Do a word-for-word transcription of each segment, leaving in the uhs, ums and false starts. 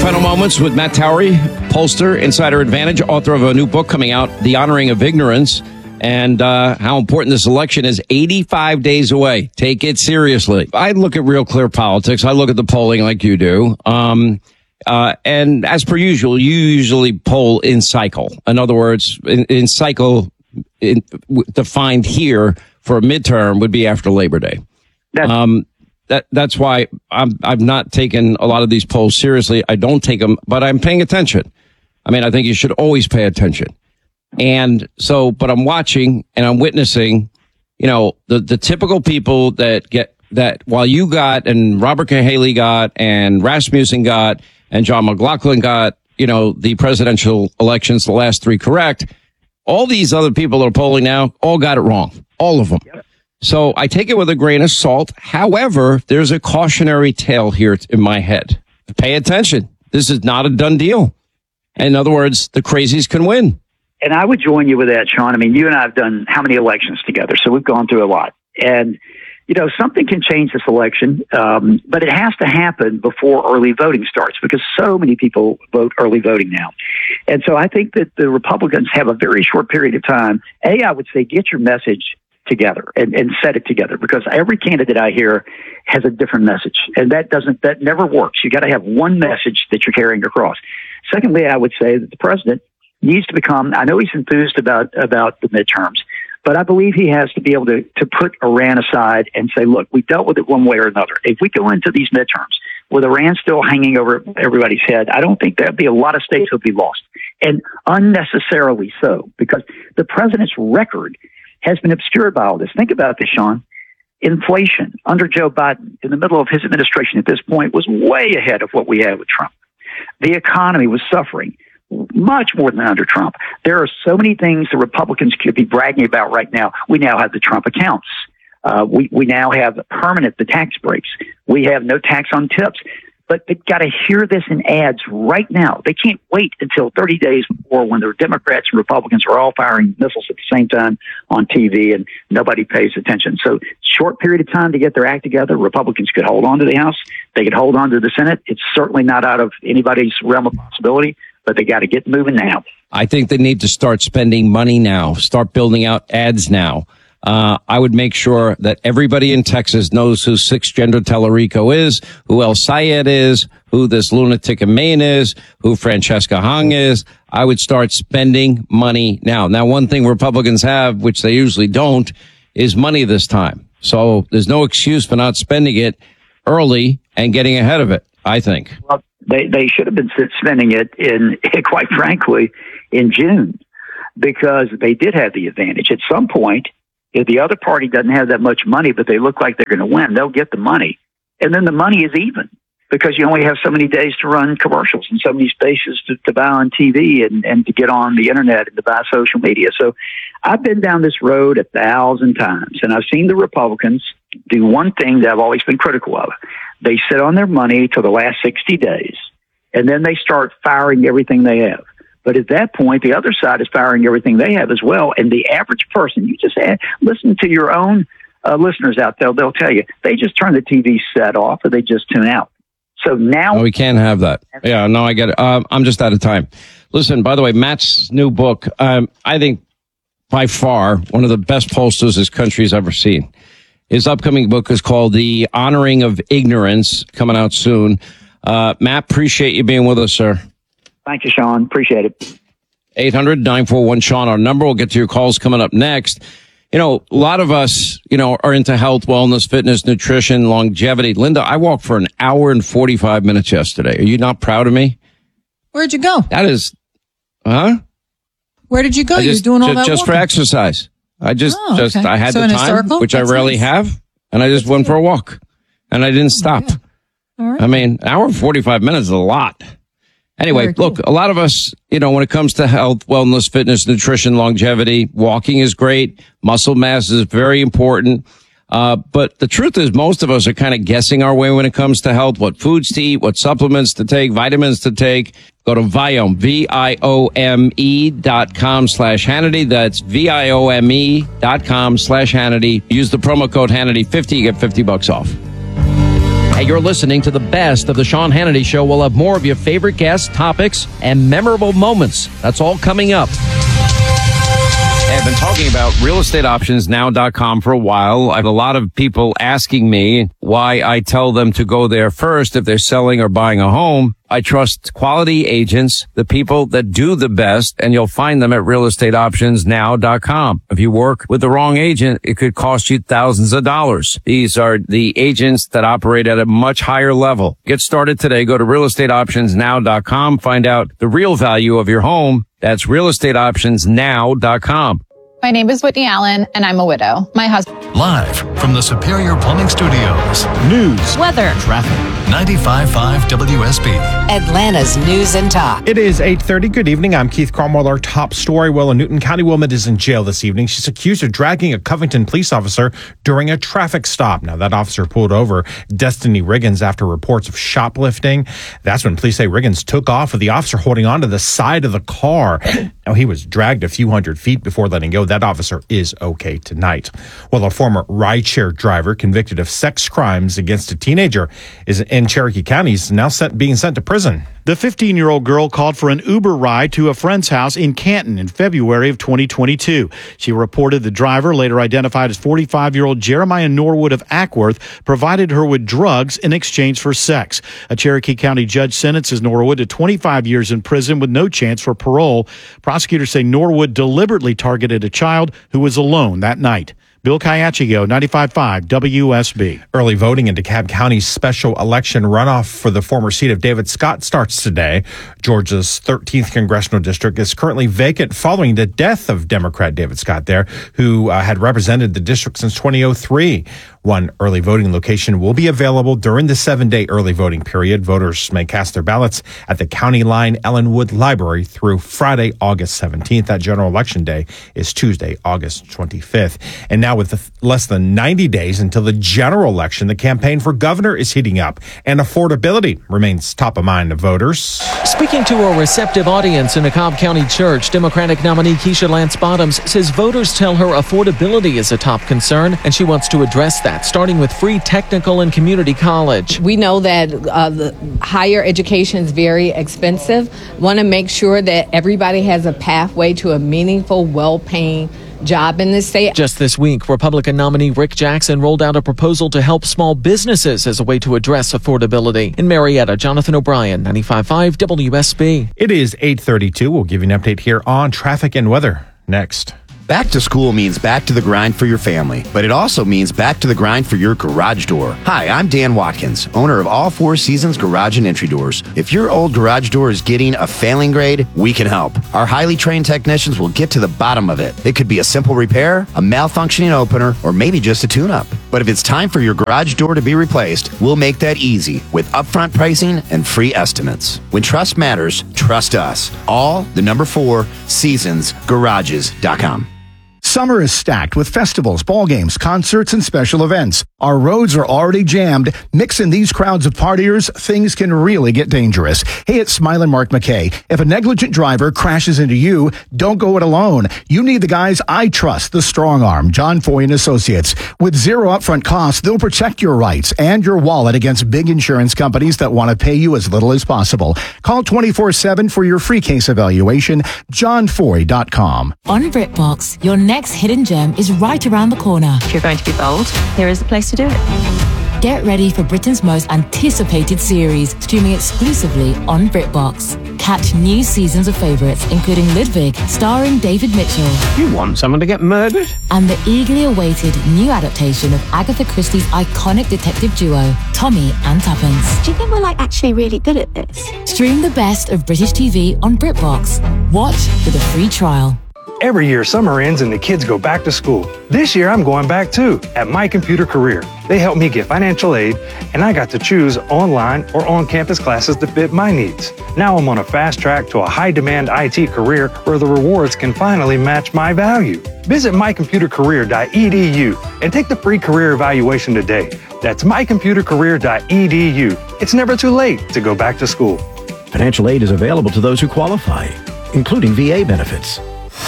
Final Moments with Matt Towery, pollster, Insider Advantage, author of a new book coming out, The Honoring of Ignorance, and uh, how important this election is. eighty-five days away. Take it seriously. I look at Real Clear Politics. I look at the polling like you do. Um, uh, and as per usual, you usually poll in cycle. In other words, in, in cycle in, defined here for a midterm would be after Labor Day. That's- um, That that's why I'm I've not taken a lot of these polls seriously. I don't take them, but I'm paying attention. I mean, I think you should always pay attention. And so, but I'm watching and I'm witnessing, you know, the the typical people that get that while you got and Robert Cahaly got and Rasmussen got and John McLaughlin got, you know, the presidential elections, the last three correct. All these other people that are polling now all got it wrong. All of them. Yep. So I take it with a grain of salt. However, there's a cautionary tale here in my head. Pay attention. This is not a done deal. In other words, the crazies can win. And I would join you with that, Sean. I mean, you and I have done how many elections together? So we've gone through a lot. And, you know, something can change this election, um, but it has to happen before early voting starts because so many people vote early voting now. And so I think that the Republicans have a very short period of time. A, I would say get your message together and, and set it together because every candidate I hear has a different message and that doesn't, that never works. You got to have one message that you're carrying across. Secondly, I would say that the president needs to become, I know he's enthused about, about the midterms, but I believe he has to be able to, to put Iran aside and say, look, we dealt with it one way or another. If we go into these midterms with Iran still hanging over everybody's head, I don't think there'll be a lot of states will be lost and unnecessarily so because the president's record has been obscured by all this. Think about this, Sean. Inflation under Joe Biden in the middle of his administration at this point was way ahead of what we had with Trump. The economy was suffering much more than under Trump. There are so many things the Republicans could be bragging about right now. We now have the Trump accounts. Uh, we, we now have permanent, the tax breaks. We have no tax on tips. But they've got to hear this in ads right now. They can't wait until thirty days before when the Democrats and Republicans are all firing missiles at the same time on T V and nobody pays attention. So short period of time to get their act together. Republicans could hold on to the House. They could hold on to the Senate. It's certainly not out of anybody's realm of possibility, but they got to get moving now. I think they need to start spending money now, start building out ads now. Uh, I would make sure that everybody in Texas knows who Sixth Gender Tellerico is, who El Sayed is, who this lunatic in Maine is, who Francesca Hong is. I would start spending money now. Now, one thing Republicans have, which they usually don't, is money this time. So there's no excuse for not spending it early and getting ahead of it, I think. Well, they, they should have been spending it in, quite frankly, in June, because they did have the advantage. At some point, if the other party doesn't have that much money, but they look like they're going to win, they'll get the money. And then the money is even because you only have so many days to run commercials and so many spaces to, to buy on T V and, and to get on the internet and to buy social media. So I've been down this road a thousand times and I've seen the Republicans do one thing that I've always been critical of. They sit on their money till the last sixty days and then they start firing everything they have. But at that point, the other side is firing everything they have as well. And the average person, you just add, listen to your own uh, listeners out there. They'll tell you they just turn the T V set off or they just tune out. So now no, we can't have that. Yeah, no, I get it. Uh, I'm just out of time. Listen, by the way, Matt's new book, um, I think by far one of the best pollsters this country's ever seen. His upcoming book is called The Honoring of Ignorance, coming out soon. Uh, Matt, appreciate you being with us, sir. Thank you, Sean. Appreciate it. eight hundred nine four one Sean, our number. We'll get to your calls coming up next. You know, a lot of us, you know, are into health, wellness, fitness, nutrition, longevity. Linda, I walked for an hour and forty-five minutes yesterday. Are you not proud of me? Where'd you go? That is, huh? Where did you go? I just, You're doing all just, that Just walking? for exercise. I just, oh, just, okay. I had so the time, which That's I rarely nice. have, and I just That's went good. for a walk. And I didn't stop. Oh, all right. I mean, an hour and forty-five minutes is a lot. Anyway, cool. look, a lot of us, you know, when it comes to health, wellness, fitness, nutrition, longevity, walking is great. Muscle mass is very important. Uh, but the truth is most of us are kind of guessing our way when it comes to health, what foods to eat, what supplements to take, vitamins to take. Go to Viome, V I O M E dot com slash Hannity. That's V I O M E dot com slash Hannity. Use the promo code Hannity fifty, you get fifty bucks off. Hey, you're listening to the best of the Sean Hannity Show. We'll have more of your favorite guests, topics, and memorable moments. That's all coming up. Hey, I've been talking about real estate options now dot com for a while. I have a lot of people asking me why I tell them to go there first if they're selling or buying a home. I trust quality agents, the people that do the best, and you'll find them at real estate options now dot com. If you work with the wrong agent, it could cost you thousands of dollars. These are the agents that operate at a much higher level. Get started today. Go to real estate options now dot com. Find out the real value of your home. That's real estate options now dot com. My name is Whitney Allen, and I'm a widow. My husband. Live from the Superior Plumbing Studios. News, weather, traffic. ninety-five point five W S B. Atlanta's News and Talk. It is eight thirty. Good evening. I'm Keith Cromwell. Our top story. Well, a Newton County woman is in jail this evening. She's accused of dragging a Covington police officer during a traffic stop. Now, that officer pulled over Destiny Riggins after reports of shoplifting. That's when police say Riggins took off with the officer holding onto the side of the car. Now, he was dragged a few hundred feet before letting go. That officer is okay tonight. Well, a former rideshare driver convicted of sex crimes against a teenager is in Cherokee County is now set, being sent to prison. The fifteen-year-old girl called for an Uber ride to a friend's house in Canton in February of twenty twenty-two. She reported the driver, later identified as forty-five-year-old Jeremiah Norwood of Ackworth, provided her with drugs in exchange for sex. A Cherokee County judge sentences Norwood to twenty-five years in prison with no chance for parole. Prosecutors say Norwood deliberately targeted a child who was alone that night. Bill Cayachigo, ninety-five point five W S B. Early voting in DeKalb County's special election runoff for the former seat of David Scott starts today. Georgia's thirteenth congressional district is currently vacant following the death of Democrat David Scott there, who uh, had represented the district since twenty oh three. One early voting location will be available during the seven-day early voting period. Voters may cast their ballots at the County Line Ellenwood Library through Friday, August seventeenth. That general election day is Tuesday, August twenty-fifth. And now with the less than ninety days until the general election, the campaign for governor is heating up, and affordability remains top of mind to voters. Speaking to a receptive audience in a Cobb County church, Democratic nominee Keisha Lance Bottoms says voters tell her affordability is a top concern, and she wants to address that, starting with free technical and community college. We know that uh, the higher education is very expensive. Want to make sure that everybody has a pathway to a meaningful, well-paying job in this state. Just this week, Republican nominee Rick Jackson rolled out a proposal to help small businesses as a way to address affordability. In Marietta, Jonathan O'Brien, ninety-five point five W S B. It is eight thirty-two. We'll give you an update here on traffic and weather next. Back to school means back to the grind for your family, but it also means back to the grind for your garage door. Hi, I'm Dan Watkins, owner of All Four Seasons Garage and Entry Doors. If your old garage door is getting a failing grade, we can help. Our highly trained technicians will get to the bottom of it. It could be a simple repair, a malfunctioning opener, or maybe just a tune-up. But if it's time for your garage door to be replaced, we'll make that easy with upfront pricing and free estimates. When trust matters, trust us. All the number four seasons garages dot com. Summer is stacked with festivals, ball games, concerts, and special events. Our roads are already jammed. Mix in these crowds of partiers, things can really get dangerous. Hey, it's Smilin' Mark McKay. If a negligent driver crashes into you, don't go it alone. You need the guys I trust, the Strong Arm, John Foy and Associates. With zero upfront costs, they'll protect your rights and your wallet against big insurance companies that want to pay you as little as possible. Call twenty-four seven for your free case evaluation, john foy dot com. On BritBox, your next hidden gem is right around the corner. If you're going to be bold, here is the place to do it. Get ready for Britain's most anticipated series, streaming exclusively on BritBox. Catch new seasons of favourites, including Ludwig, starring David Mitchell. You want someone to get murdered? And the eagerly awaited new adaptation of Agatha Christie's iconic detective duo, Tommy and Tuppence. Do you think we're like actually really good at this? Stream the best of British T V on BritBox. Watch with a free trial. Every year, summer ends and the kids go back to school. This year, I'm going back too, at My Computer Career. They helped me get financial aid, and I got to choose online or on-campus classes that fit my needs. Now I'm on a fast track to a high-demand I T career where the rewards can finally match my value. Visit my computer career dot e d u and take the free career evaluation today. That's my computer career dot e d u. It's never too late to go back to school. Financial aid is available to those who qualify, including V A benefits.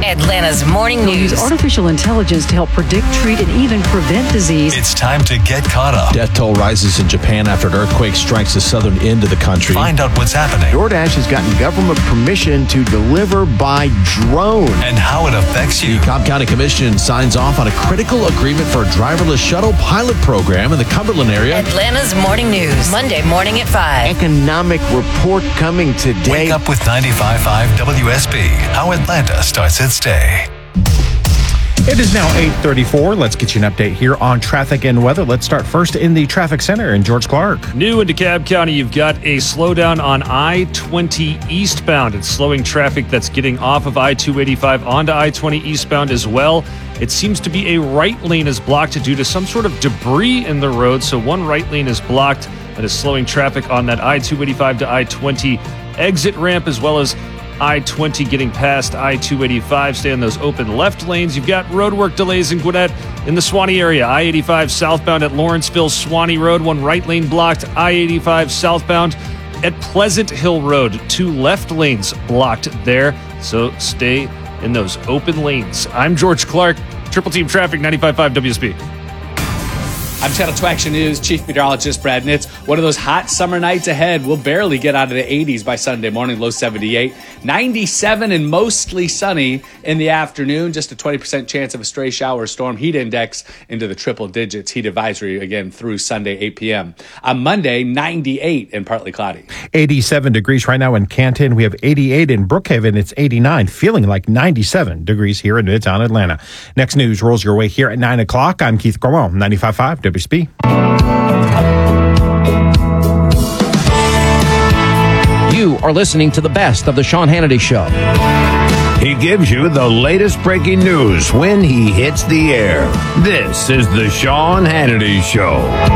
Atlanta's morning We'll news. use artificial intelligence to help predict, treat, and even prevent disease. It's time to get caught up. Death toll rises in Japan after an earthquake strikes the southern end of the country. Find out what's happening. DoorDash has gotten government permission to deliver by drone. And how it affects you. The Cobb County Commission signs off on a critical agreement for a driverless shuttle pilot program in the Cumberland area. Atlanta's morning news. Monday morning at five. Economic report coming today. Wake up with ninety-five point five W S B. How Atlanta starts its day. It is now eight thirty-four. Let's get you an update here on traffic and weather. Let's start first in the traffic center in George Clark. New in DeKalb County, you've got a slowdown on I twenty eastbound. It's slowing traffic that's getting off of I two eighty-five onto I twenty eastbound as well. It seems to be a right lane is blocked due to some sort of debris in the road. So one right lane is blocked. That is slowing traffic on that I two eighty-five to I twenty exit ramp, as well as I twenty getting past I two eighty-five. Stay on those open left lanes. You've got roadwork delays in Gwinnett in the Swanee area. I eighty-five southbound at Lawrenceville, Swanee Road. One right lane blocked. I eighty-five southbound at Pleasant Hill Road. Two left lanes blocked there. So stay in those open lanes. I'm George Clark, Triple Team Traffic, ninety-five point five W S B. I'm Channel two Action News Chief Meteorologist Brad Nitz. One of those hot summer nights ahead. We'll barely get out of the eighties by Sunday morning, low seventy-eight. ninety-seven and mostly sunny in the afternoon. Just a twenty percent chance of a stray shower or storm. Heat index into the triple digits. Heat advisory again through Sunday, eight p.m. On Monday, ninety-eight and partly cloudy. eighty-seven degrees right now in Canton. We have eighty-eight in Brookhaven. It's eighty-nine, feeling like ninety-seven degrees here in Midtown Atlanta. Next news rolls your way here at nine o'clock. I'm Keith Gromwell, ninety-five point five W S B. You are listening to the best of the Sean Hannity Show. He gives you the latest breaking news when he hits the air. This is the Sean Hannity Show.